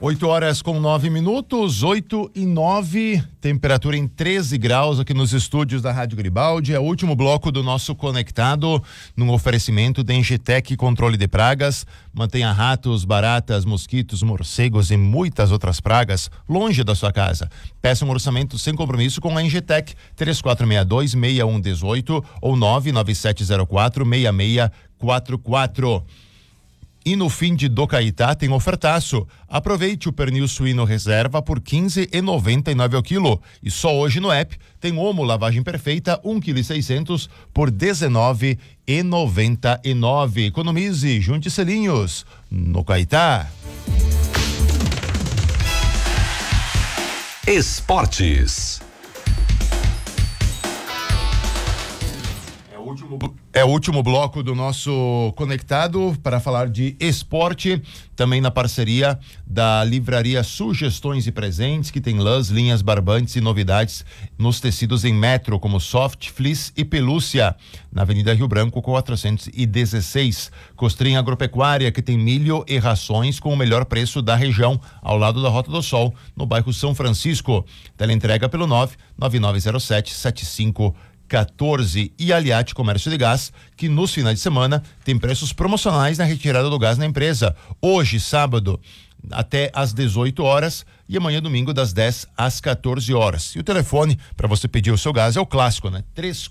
8h09, 8h09, temperatura em 13 graus aqui nos estúdios da Rádio Garibaldi. É o último bloco do nosso Conectado, num oferecimento da Engetec Controle de Pragas. Mantenha ratos, baratas, mosquitos, morcegos e muitas outras pragas longe da sua casa. Peça um orçamento sem compromisso com a Engetec, 3462-6118 ou 99704-6644. E no fim de Docaitá tem ofertaço. Aproveite o pernil suíno reserva por R$15,99 ao quilo. E só hoje no app tem Omo lavagem perfeita 1,6 kg por R$19,99. Economize, junte selinhos no Caetá. Esportes. É o último bloco do nosso Conectado para falar de esporte, também na parceria da Livraria Sugestões e Presentes, que tem lãs, linhas barbantes e novidades nos tecidos em metro, como soft, fleece e pelúcia, na Avenida Rio Branco, 416. Costrinha Agropecuária, que tem milho e rações com o melhor preço da região, ao lado da Rota do Sol, no bairro São Francisco. Teleentrega pelo 99907-7514. E Aliate Comércio de Gás, que nos finais de semana tem preços promocionais na retirada do gás na empresa. Hoje, sábado, até às 18 horas e amanhã, domingo, das 10 às 14 horas. E o telefone para você pedir o seu gás é o clássico, né?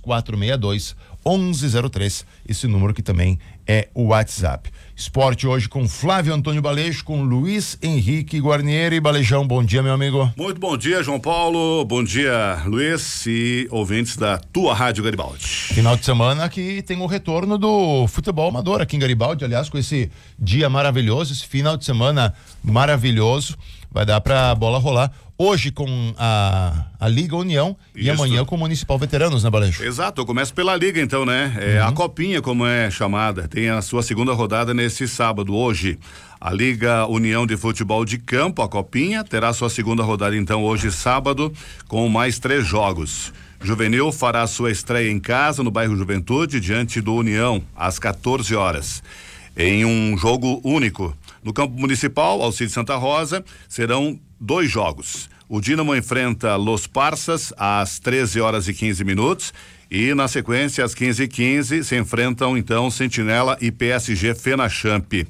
3462-1103. Esse número que também é o WhatsApp. Esporte hoje com Flávio Antônio Balejo, com Luiz Henrique Guarnieri. Balejão, bom dia, meu amigo. Muito bom dia, João Paulo. Bom dia, Luiz e ouvintes da tua Rádio Garibaldi. Final de semana que tem o retorno do futebol amador aqui em Garibaldi, aliás, com esse dia maravilhoso, esse final de semana maravilhoso. Vai dar pra bola rolar. Hoje com a Liga União. Isso. E amanhã com o Municipal Veteranos, né, Balejo? Exato, eu começo pela Liga então, né? A Copinha, como é chamada, tem a sua segunda rodada nesse sábado, hoje. A Liga União de Futebol de Campo, a Copinha, terá sua segunda rodada então hoje, sábado, com mais 3 jogos. Juvenil fará sua estreia em casa, no bairro Juventude, diante do União, às 14 horas. Em um jogo único. No campo municipal, Alcides Santa Rosa, serão 2 jogos. O Dínamo enfrenta Los Parsas às 13h15 e na sequência às 15h15 se enfrentam então Sentinela e PSG Fenachamp.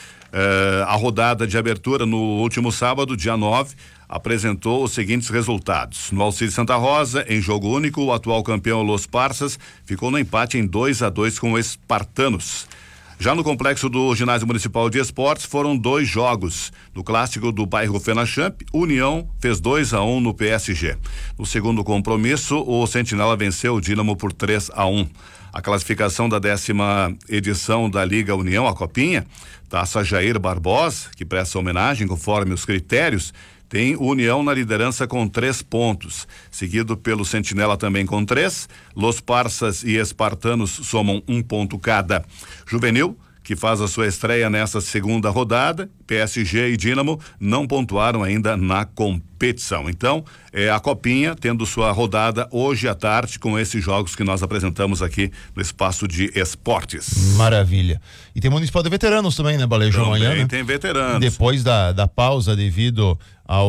A rodada de abertura no último sábado, dia 9, apresentou os seguintes resultados. No Alcides Santa Rosa, em jogo único, o atual campeão Los Parsas ficou no empate em 2-2 com o Espartanos. Já no complexo do Ginásio Municipal de Esportes foram 2 jogos. No clássico do bairro Fenachamp, União fez 2-1 no PSG. No segundo compromisso, o Sentinela venceu o Dínamo por 3-1. A classificação da 10ª edição da Liga União, a Copinha, Taça Jair Barbosa, que presta homenagem conforme os critérios, tem o União na liderança com 3 pontos, seguido pelo Sentinela também com 3. Los Parsas e Espartanos somam 1 ponto cada. Juvenil, que faz a sua estreia nessa segunda rodada, PSG e Dínamo não pontuaram ainda na competição. Então, a Copinha tendo sua rodada hoje à tarde com esses jogos que nós apresentamos aqui no espaço de esportes. Maravilha. E tem Municipal de Veteranos também, né, Balejo? Amanhã, né? Tem veteranos. Depois da pausa devido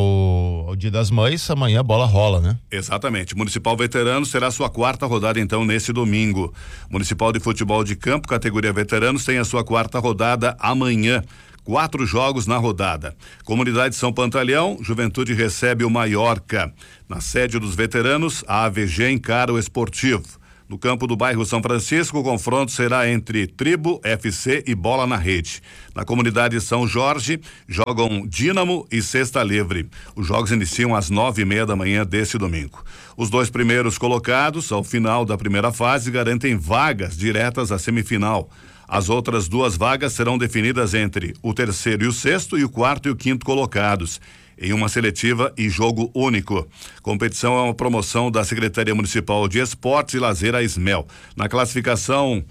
ao Dia das Mães, amanhã a bola rola, né? Exatamente. Municipal Veteranos terá sua 4ª rodada então nesse domingo. Municipal de Futebol de Campo, categoria Veteranos, tem a sua 4ª rodada amanhã. 4 jogos na rodada. Comunidade São Pantaleão, Juventude recebe o Maiorca. Na sede dos veteranos, a AVG encara o Esportivo. No campo do bairro São Francisco, o confronto será entre Tribo, FC e Bola na Rede. Na comunidade São Jorge, jogam Dínamo e Cesta Livre. Os jogos iniciam às 9h30 da manhã deste domingo. Os 2 primeiros colocados, ao final da primeira fase, garantem vagas diretas à semifinal. As outras 2 vagas serão definidas entre o 3º e o 6º e o 4º e o 5º colocados, em uma seletiva e jogo único. Competição é uma promoção da Secretaria Municipal de Esportes e Lazer, a SMEL. Na classificação,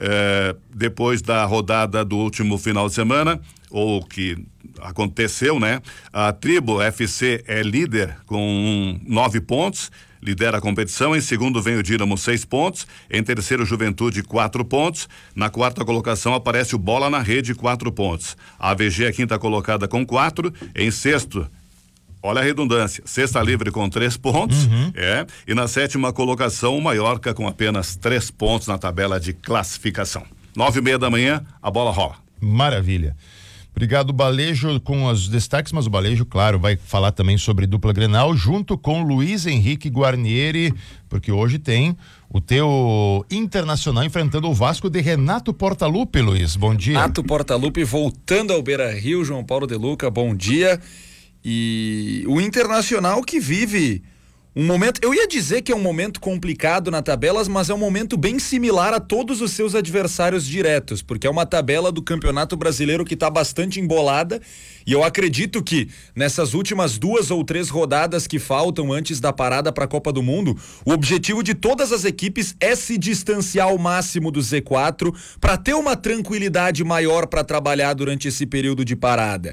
depois da rodada do último final de semana, ou que aconteceu, né? A Tribo FC é líder com 9 pontos, lidera a competição. Em segundo vem o Dínamo, 6 pontos. Em terceiro, Juventude, 4 pontos. Na quarta colocação aparece o Bola na Rede, 4 pontos. A AVG é a quinta colocada com 4. Em sexto, olha a redundância, Sexta Livre com 3 pontos, e na sétima colocação o Mallorca com apenas 3 pontos na tabela de classificação. 9:30 da manhã, a bola rola. Maravilha. Obrigado, Balejo, com os destaques, mas o Balejo, claro, vai falar também sobre dupla Grenal, junto com Luiz Henrique Guarnieri, porque hoje tem o teu Internacional enfrentando o Vasco de Renato Portaluppi, Luiz. Bom dia. Renato Portaluppi voltando ao Beira-Rio, João Paulo De Luca, bom dia. E o Internacional que vive um momento, eu ia dizer que é um momento complicado na tabela, mas é um momento bem similar a todos os seus adversários diretos, porque é uma tabela do Campeonato Brasileiro que está bastante embolada, e eu acredito que nessas últimas 2 ou 3 rodadas que faltam antes da parada para a Copa do Mundo, o objetivo de todas as equipes é se distanciar ao máximo do Z4 para ter uma tranquilidade maior para trabalhar durante esse período de parada.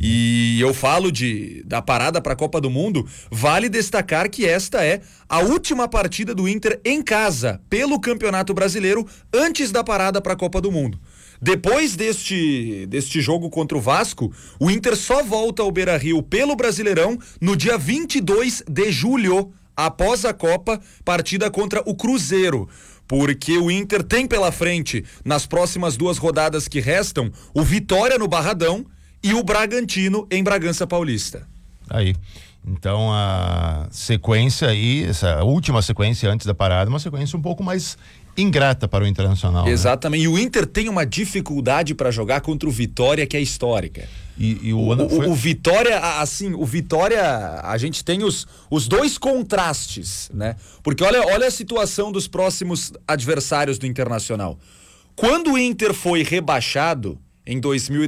E eu falo da parada para a Copa do Mundo, vale destacar que esta é a última partida do Inter em casa pelo Campeonato Brasileiro antes da parada para a Copa do Mundo. Depois deste jogo contra o Vasco, o Inter só volta ao Beira-Rio pelo Brasileirão no dia 22 de julho, após a Copa, partida contra o Cruzeiro. Porque o Inter tem pela frente, nas próximas 2 rodadas que restam, o Vitória no Barradão e o Bragantino em Bragança Paulista. Aí. Então a sequência aí, essa última sequência antes da parada, uma sequência um pouco mais ingrata para o Internacional. Exatamente. Né? E o Inter tem uma dificuldade para jogar contra o Vitória que é histórica. E o Vitória, assim, o Vitória, a gente tem os 2 contrastes, né? Porque olha a situação dos próximos adversários do Internacional. Quando o Inter foi rebaixado em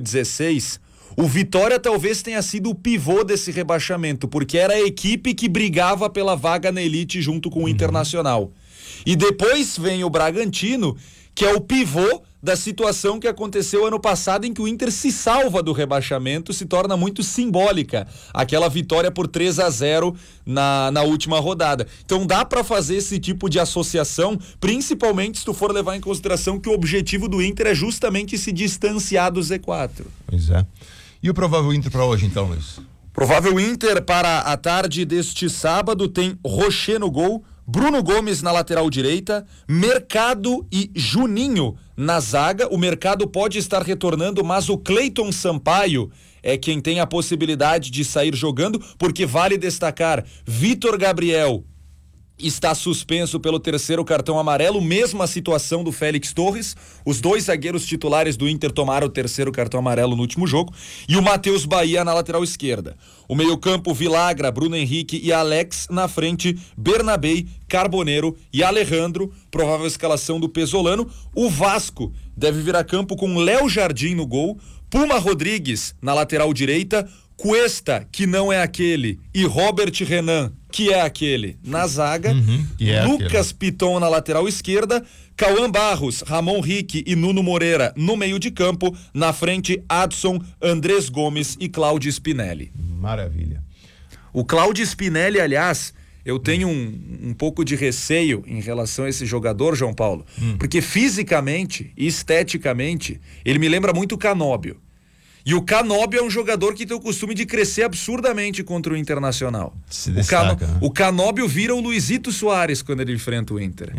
2016, o Vitória talvez tenha sido o pivô desse rebaixamento, porque era a equipe que brigava pela vaga na elite junto com o Internacional. E depois vem o Bragantino, que é o pivô da situação que aconteceu ano passado, em que o Inter se salva do rebaixamento, se torna muito simbólica aquela vitória por 3-0 na última rodada. Então dá para fazer esse tipo de associação, principalmente se tu for levar em consideração que o objetivo do Inter é justamente se distanciar do Z4. Pois é. E o provável Inter para hoje, então, Luiz? Provável Inter para a tarde deste sábado tem Rocher no gol, Bruno Gomes na lateral direita, Mercado e Juninho na zaga. O Mercado pode estar retornando, mas o Cleiton Sampaio é quem tem a possibilidade de sair jogando, porque vale destacar, Vitor Gabriel está suspenso pelo 3º cartão amarelo, mesma situação do Félix Torres. Os 2 zagueiros titulares do Inter tomaram o 3º cartão amarelo no último jogo, e o Matheus Bahia na lateral esquerda. O meio-campo, Vilagra, Bruno Henrique e Alex. Na frente, Bernabei, Carboneiro e Alejandro. Provável escalação do Pesolano. O Vasco deve vir a campo com Léo Jardim no gol, Puma Rodrigues na lateral direita, Cuesta, que não é aquele, e Robert Renan, que é aquele, na zaga. Lucas Piton na lateral esquerda, Cauã Barros, Ramon Rique e Nuno Moreira no meio de campo. Na frente, Adson, Andrés Gomes e Cláudio Spinelli. Maravilha. O Cláudio Spinelli, aliás, eu tenho um pouco de receio em relação a esse jogador, João Paulo, porque fisicamente e esteticamente ele me lembra muito o Canóbio. E o Canóbio é um jogador que tem o costume de crescer absurdamente contra o Internacional. Se destaca, né? O Canóbio vira o Luizito Soares quando ele enfrenta o Inter.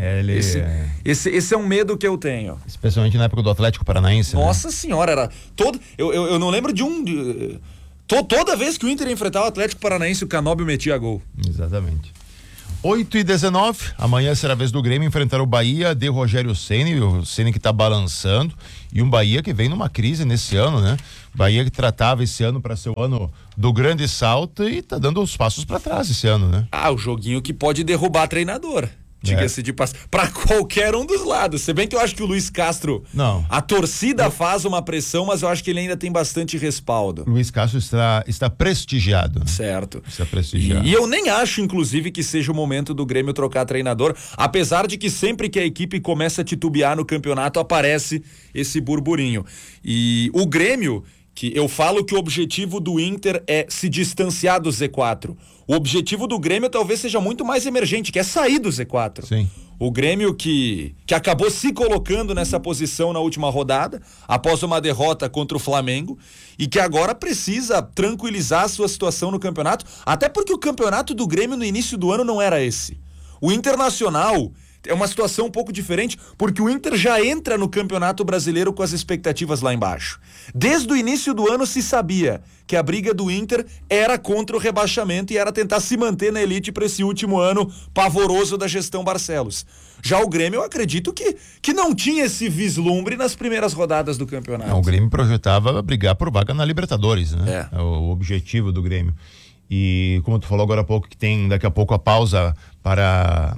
Esse é um medo que eu tenho. Especialmente na época do Atlético Paranaense. Nossa senhora, era todo. Eu não lembro de toda vez que o Inter enfrentava o Atlético Paranaense, o Canóbio metia gol. Exatamente. 8h19, amanhã será a vez do Grêmio enfrentar o Bahia de Rogério Ceni, o Ceni que tá balançando, e um Bahia que vem numa crise nesse ano, né? Bahia que tratava esse ano para ser o ano do grande salto e tá dando os passos para trás esse ano, né? O joguinho que pode derrubar treinador. Diga-se de passagem, para qualquer um dos lados. Se bem que eu acho que o Luiz Castro, a torcida faz uma pressão, mas eu acho que ele ainda tem bastante respaldo. Luiz Castro está prestigiado. Certo. Está prestigiado. E eu nem acho, inclusive, que seja o momento do Grêmio trocar treinador, apesar de que sempre que a equipe começa a titubear no campeonato, aparece esse burburinho. E o Grêmio, que eu falo que o objetivo do Inter é se distanciar do Z4. O objetivo do Grêmio talvez seja muito mais emergente, que é sair do Z4. Sim. O Grêmio que acabou se colocando nessa posição na última rodada, após uma derrota contra o Flamengo, e que agora precisa tranquilizar a sua situação no campeonato, até porque o campeonato do Grêmio no início do ano não era esse. O Internacional é uma situação um pouco diferente, porque o Inter já entra no Campeonato Brasileiro com as expectativas lá embaixo. Desde o início do ano se sabia que a briga do Inter era contra o rebaixamento e era tentar se manter na elite para esse último ano pavoroso da gestão Barcelos. Já o Grêmio, eu acredito que não tinha esse vislumbre nas primeiras rodadas do campeonato. Não, o Grêmio projetava brigar por vaga na Libertadores, né? É. O objetivo do Grêmio. E como tu falou agora há pouco, que tem daqui a pouco a pausa para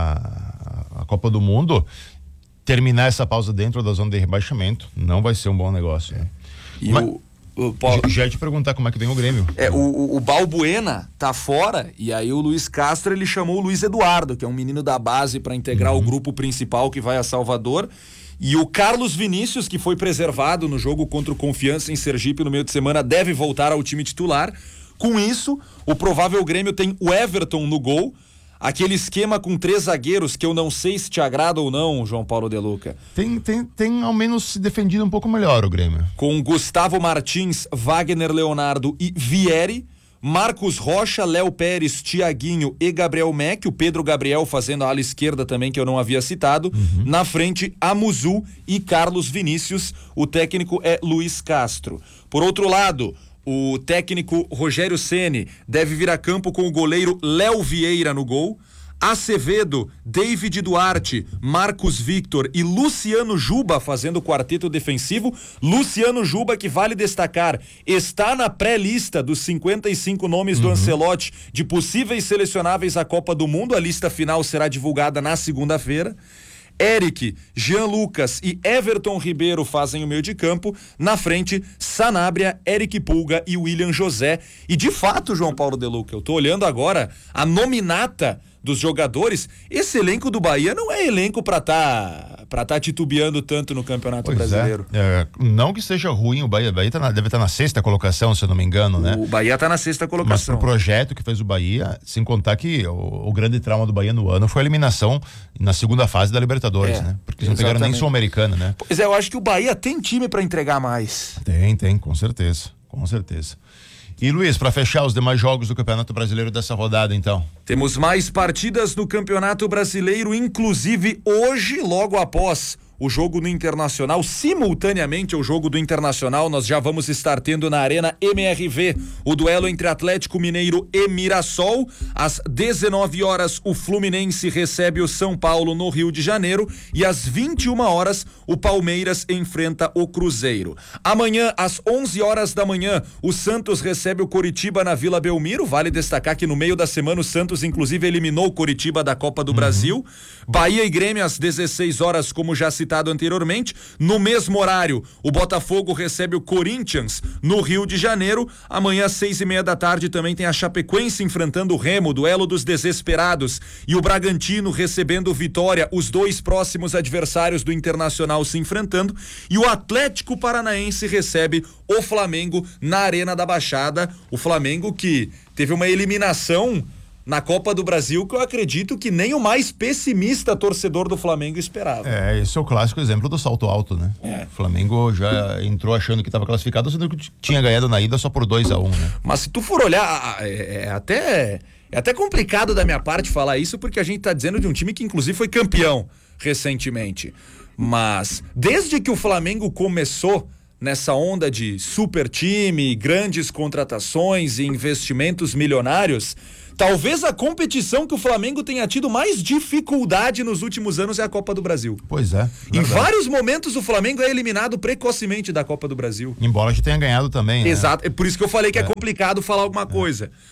a Copa do Mundo, terminar essa pausa dentro da zona de rebaixamento não vai ser um bom negócio. Né? E Mas, Paulo, já ia te perguntar como é que vem o Grêmio. O Balbuena tá fora, e aí o Luiz Castro ele chamou o Luiz Eduardo, que é um menino da base, para integrar o grupo principal que vai a Salvador. E o Carlos Vinícius, que foi preservado no jogo contra o Confiança em Sergipe no meio de semana, deve voltar ao time titular. Com isso, o provável Grêmio tem o Everton no gol. Aquele esquema com 3 zagueiros que eu não sei se te agrada ou não, João Paulo De Luca. Tem ao menos se defendido um pouco melhor o Grêmio. Com Gustavo Martins, Wagner Leonardo e Vieri, Marcos Rocha, Léo Pérez, Thiaguinho e Gabriel Meck, o Pedro Gabriel fazendo a ala esquerda também, que eu não havia citado. Na frente, Amuzu e Carlos Vinícius. O técnico é Luiz Castro. Por outro lado, o técnico Rogério Ceni deve vir a campo com o goleiro Léo Vieira no gol. Acevedo, David Duarte, Marcos Victor e Luciano Juba fazendo o quarteto defensivo. Luciano Juba, que vale destacar, está na pré-lista dos 55 nomes do Ancelotti de possíveis selecionáveis à Copa do Mundo. A lista final será divulgada na segunda-feira. Eric, Jean Lucas e Everton Ribeiro fazem o meio de campo. Na frente, Sanabria, Eric Pulga e William José. E de fato, João Paulo De Luca, eu tô olhando agora a nominata dos jogadores. Esse elenco do Bahia não é elenco pra tá titubeando tanto no Campeonato Brasileiro. Não que seja ruim, o Bahia deve estar na 6ª colocação, se eu não me engano, né? O Bahia tá na 6ª colocação. Mas pro projeto que fez o Bahia, sem contar que o grande trauma do Bahia no ano foi a eliminação na segunda fase da Libertadores, né? Porque eles não pegaram nem Sul-Americana, né? Pois é, eu acho que o Bahia tem time pra entregar mais. Tem, com certeza. E Luiz, para fechar os demais jogos do Campeonato Brasileiro dessa rodada, então. Temos mais partidas no Campeonato Brasileiro, inclusive hoje, logo após o jogo do Internacional, simultaneamente ao jogo do Internacional, nós já vamos estar tendo na Arena MRV o duelo entre Atlético Mineiro e Mirassol. Às 19 horas, o Fluminense recebe o São Paulo no Rio de Janeiro e às 21 horas, o Palmeiras enfrenta o Cruzeiro. Amanhã, às 11 horas da manhã, o Santos recebe o Coritiba na Vila Belmiro. Vale destacar que no meio da semana o Santos, inclusive, eliminou o Coritiba da Copa do Brasil. Bahia e Grêmio às 16 horas, como já citado anteriormente. No mesmo horário, o Botafogo recebe o Corinthians no Rio de Janeiro. Amanhã às 6:30 da tarde também tem a Chapecoense enfrentando o Remo, duelo dos desesperados, e o Bragantino recebendo o Vitória, os dois próximos adversários do Internacional se enfrentando, e o Atlético Paranaense recebe o Flamengo na Arena da Baixada. O Flamengo que teve uma eliminação na Copa do Brasil que eu acredito que nem o mais pessimista torcedor do Flamengo esperava. Esse é o clássico exemplo do salto alto, né? O Flamengo já entrou achando que estava classificado, sendo que tinha ganhado na ida só por 2-1, né? Mas se tu for olhar, é até complicado da minha parte falar isso, porque a gente tá dizendo de um time que inclusive foi campeão recentemente. Mas desde que o Flamengo começou nessa onda de super time, grandes contratações e investimentos milionários, talvez a competição que o Flamengo tenha tido mais dificuldade nos últimos anos é a Copa do Brasil. Pois é. Em vários momentos o Flamengo é eliminado precocemente da Copa do Brasil. Embora já tenha ganhado também, né? Exato, é por isso que eu falei que é complicado falar alguma coisa.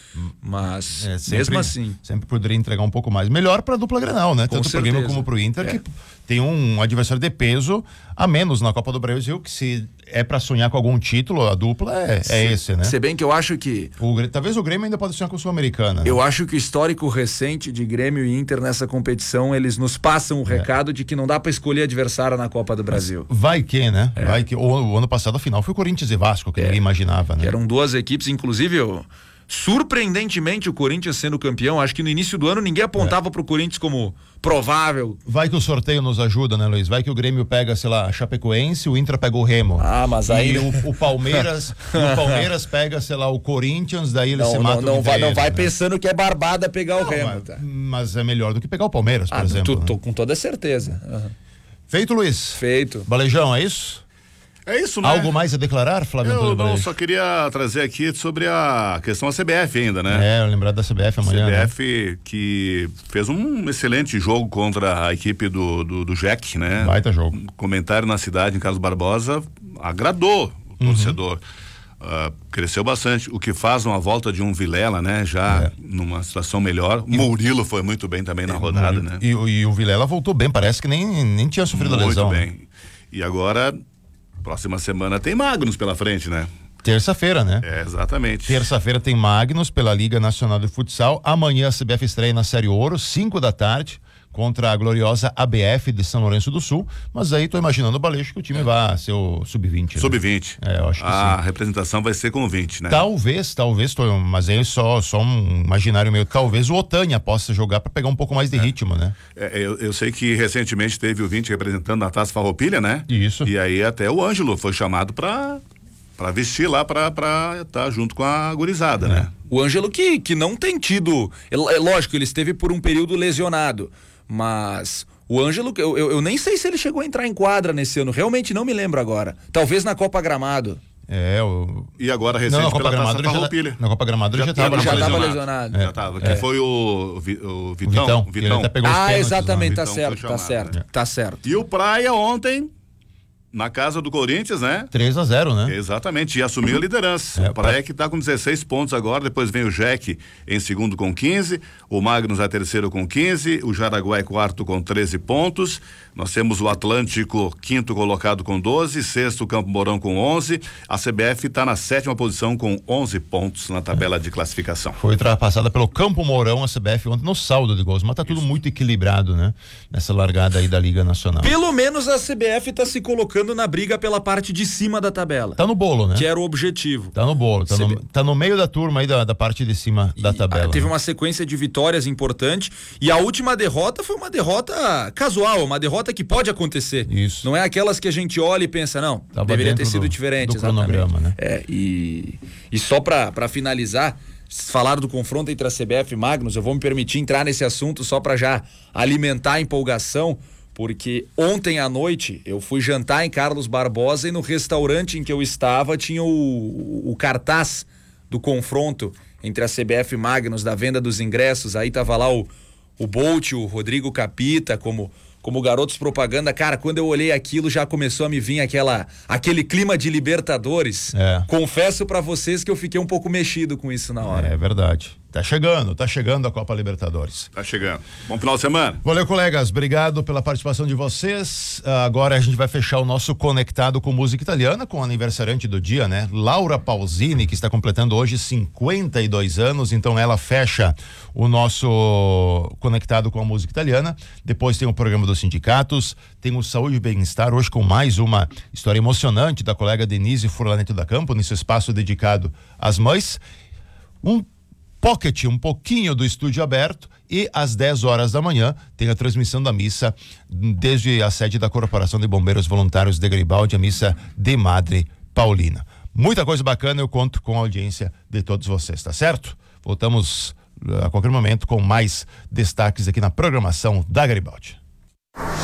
Mas, mesmo assim... Sempre poderia entregar um pouco mais. Melhor pra dupla Grenal, né? Tanto pro Grêmio como pro Inter, que tem um adversário de peso a menos na Copa do Brasil, que se é pra sonhar com algum título, a dupla é esse, né? Se bem que eu acho que... Talvez o Grêmio ainda pode sonhar com o Sul-Americana. Né? Eu acho que o histórico recente de Grêmio e Inter nessa competição, eles nos passam o recado de que não dá pra escolher adversário na Copa do Brasil. Vai que, né? Vai que. O ano passado, a final foi Corinthians e Vasco, que ninguém imaginava, né? Que eram duas equipes, inclusive... Surpreendentemente, o Corinthians sendo campeão, acho que no início do ano ninguém apontava pro Corinthians como provável. Vai que o sorteio nos ajuda, né, Luiz? Vai que o Grêmio pega, sei lá, a Chapecoense, o Inter pega o Remo. Mas aí... E o Palmeiras, o Palmeiras pega, sei lá, o Corinthians, daí eles se matam. Não vai pensando que é barbada pegar o Remo. Mas é melhor do que pegar o Palmeiras, por exemplo. Tô com toda certeza. Feito, Luiz? Feito. Balejão, é isso? É isso, né? Algo mais a declarar, Flávio Antônio Balejo? Eu só queria trazer aqui sobre a questão da CBF ainda, né? Lembrar da CBF amanhã. CBF que fez um excelente jogo contra a equipe do Jack, né? Baita jogo. Comentário na cidade, em Carlos Barbosa, agradou o torcedor. Cresceu bastante, o que faz uma volta de um Vilela, né? Já numa situação melhor. O Murilo foi muito bem também na rodada, né? E o Vilela voltou bem, parece que nem tinha sofrido a lesão. Muito bem. E agora... Próxima semana tem Magnus pela frente, né? Terça-feira, né? Exatamente. Terça-feira tem Magnus pela Liga Nacional de Futsal. Amanhã a CBF estreia na Série Ouro, 5 da tarde, contra a gloriosa ABF de São Lourenço do Sul. Mas aí tô imaginando o Balejo que o time vai ser o Sub-20. Sub-20. Né? Eu acho que a sim. representação vai ser com 20, né? Talvez, mas aí só um imaginário meu. Talvez o Otânia possa jogar para pegar um pouco mais de ritmo, né? Eu sei que recentemente teve o 20 representando a Taça Farroupilha, né? Isso. E aí até o Ângelo foi chamado para vestir lá, para estar junto com a gurizada, né? O Ângelo que não tem tido... Lógico, ele esteve por um período lesionado, mas... O Ângelo, eu nem sei se ele chegou a entrar em quadra nesse ano, realmente não me lembro agora. Talvez na Copa Gramado. E agora recente pela Taça Farroupilha. Na Copa Gramado ele já estava lesionado. Já estava. Que foi o Vitão. Ele até pegou os pênaltis, exatamente, né? tá certo. E o Praia ontem, na casa do Corinthians, né? 3-0, né? Exatamente, e assumiu a liderança. O Praia que tá com 16 pontos agora, depois vem o Jack em segundo com 15, o Magnus é terceiro com 15, o Jaraguá é quarto com 13 pontos, nós temos o Atlântico quinto colocado com 12, sexto o Campo Mourão com 11, a CBF está na 7ª posição com 11 pontos na tabela de classificação. Foi ultrapassada pelo Campo Mourão a CBF ontem no saldo de gols, mas tá tudo muito equilibrado, né? Nessa largada aí da Liga Nacional. Pelo menos a CBF tá se colocando na briga pela parte de cima da tabela. Tá no bolo, né? Que era o objetivo. Tá no bolo, tá no meio da turma aí da parte de cima da tabela. Teve uma sequência de vitórias importante e a última derrota foi uma derrota casual, uma derrota que pode acontecer. Isso. Não é aquelas que a gente olha e pensa, não, deveria ter sido diferente. Do cronograma, né? E só pra finalizar, falar do confronto entre a CBF e Magnus, eu vou me permitir entrar nesse assunto só pra já alimentar a empolgação, porque ontem à noite eu fui jantar em Carlos Barbosa e no restaurante em que eu estava tinha o cartaz do confronto entre a CBF e Magnus, da venda dos ingressos. Aí tava lá o Bolt, o Rodrigo Capita como garotos propaganda. Cara, quando eu olhei aquilo já começou a me vir aquele clima de Libertadores. Confesso pra vocês que eu fiquei um pouco mexido com isso na hora. É verdade. Tá chegando a Copa Libertadores. Tá chegando. Bom final de semana. Valeu, colegas. Obrigado pela participação de vocês. Agora a gente vai fechar o nosso Conectado com Música Italiana com o aniversariante do dia, né? Laura Pausini, que está completando hoje 52 anos. Então ela fecha o nosso Conectado com a Música Italiana. Depois tem o programa dos sindicatos, tem o Saúde e Bem-Estar, hoje com mais uma história emocionante da colega Denise Furlaneto da Campo, nesse espaço dedicado às mães. Um pouquinho do estúdio aberto, e às 10 horas da manhã tem a transmissão da missa desde a sede da Corporação de Bombeiros Voluntários de Garibaldi, a missa de Madre Paulina. Muita coisa bacana, eu conto com a audiência de todos vocês, tá certo? Voltamos a qualquer momento com mais destaques aqui na programação da Garibaldi.